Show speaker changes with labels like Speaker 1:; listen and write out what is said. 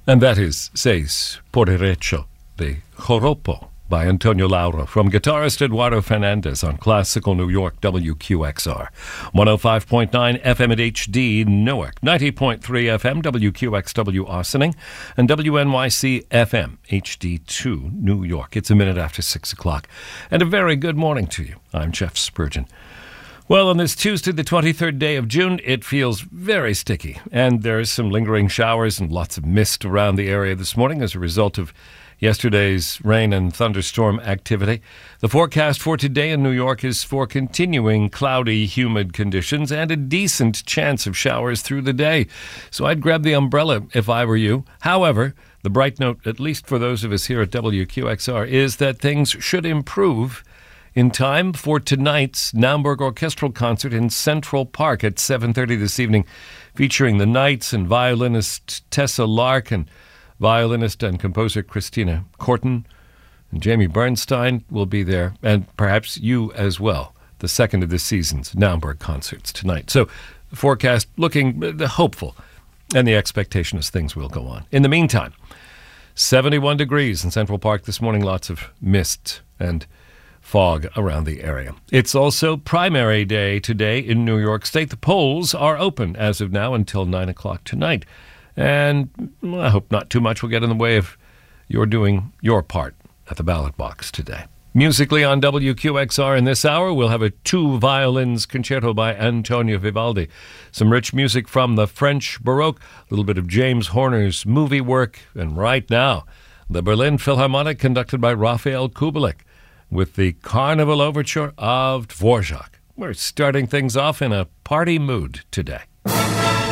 Speaker 1: And that is Seis por Derecho, the Joropo by Antonio Lauro, from guitarist Eduardo Fernandez on Classical New York WQXR. 105.9 FM at HD Newark, 90.3 FM WQXW Austining, and WNYC FM HD2 New York. It's a minute after 6 o'clock. And a very good morning to you. I'm Jeff Spurgeon. Well, on this Tuesday, the 23rd day of June, it feels very sticky, and there's some lingering showers and lots of mist around the area this morning as a result of yesterday's rain and thunderstorm activity. The forecast for today in New York is for continuing cloudy, humid conditions and a decent chance of showers through the day. So I'd grab the umbrella if I were you. However, the bright note, at least for those of us here at WQXR, is that things should improve in time for tonight's Naumburg Orchestral Concert in Central Park at 7:30 this evening, featuring the Knights and violinist Tessa Lark and violinist and composer Christina Corton. And Jamie Bernstein will be there, and perhaps you as well, the second of this season's Naumburg concerts tonight. So the forecast looking hopeful, and the expectation is things will go on. In the meantime, 71 degrees in Central Park this morning, lots of mist and fog around the area. It's also primary day today in New York State. The polls are open as of now until 9 o'clock tonight. And I hope not too much will get in the way of your doing your part at the ballot box today. Musically on WQXR in this hour, we'll have a two violins concerto by Antonio Vivaldi, some rich music from the French Baroque, a little bit of James Horner's movie work, and right now, the Berlin Philharmonic conducted by Rafael Kubelik with the Carnival Overture of Dvorak. We're starting things off in a party mood today.